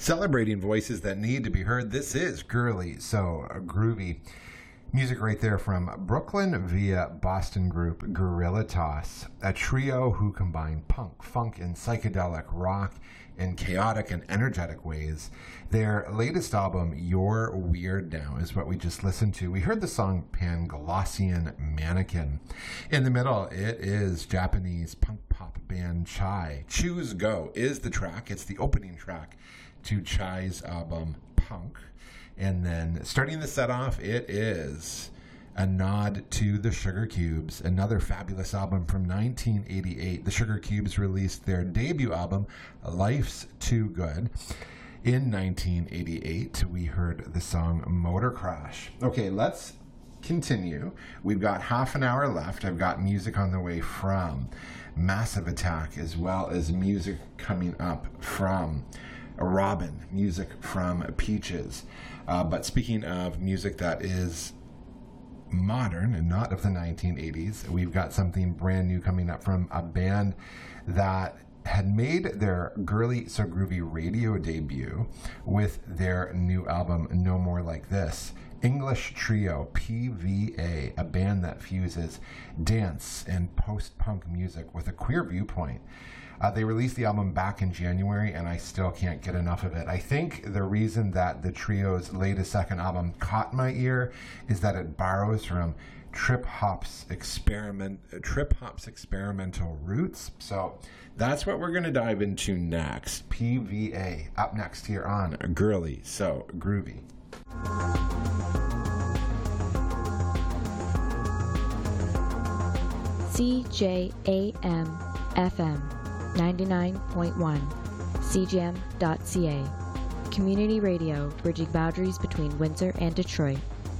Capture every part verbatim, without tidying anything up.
Celebrating voices that need to be heard. This is Girly, so groovy. Music right there from Brooklyn via Boston group Gorilla Toss, a trio who combine punk, funk, and psychedelic rock in chaotic and energetic ways. Their latest album, You're Weird Now, is what we just listened to. We heard the song Panglossian Mannequin. In the middle, it is Japanese punk pop band Chai. Choose Go is the track. It's the opening track to Chai's album Punk. And then starting the set off, it is a nod to the Sugar Cubes, another fabulous album from nineteen eighty-eight. The Sugar Cubes released their debut album, Life's Too Good. In nineteen eighty-eight, we heard the song Motor Crash. Okay, let's continue. We've got half an hour left. I've got music on the way from Massive Attack, as well as music coming up from Robin, music from Peaches. Uh, but speaking of music that is modern and not of the nineteen eighties, we've got something brand new coming up from a band that had made their Girly So Groovy radio debut with their new album, No More Like This. English trio P V A, a band that fuses dance and post-punk music with a queer viewpoint. Uh, they released the album back in January, and I still can't get enough of it. I think the reason that the trio's latest second album caught my ear is that it borrows from Trip Hop's experiment, uh, Trip Hop's experimental roots. So that's what we're going to dive into next. P V A up next here on Girly So Groovy. C J A M F M ninety-nine point one C J A M dot C A. Community radio bridging boundaries between Windsor and Detroit.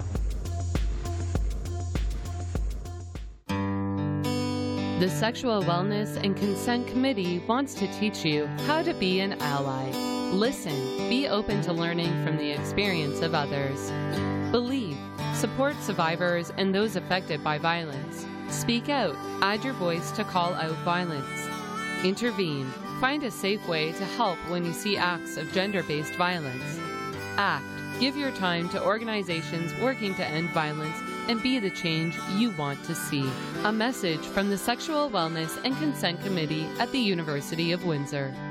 The Sexual Wellness and Consent Committee wants to teach you how to be an ally. Listen, be open to learning from the experience of others. Believe, support survivors and those affected by violence. Speak out, add your voice to call out violence. Intervene, find a safe way to help when you see acts of gender-based violence. Act, give your time to organizations working to end violence and be the change you want to see. A message from the Sexual Wellness and Consent Committee at the University of Windsor.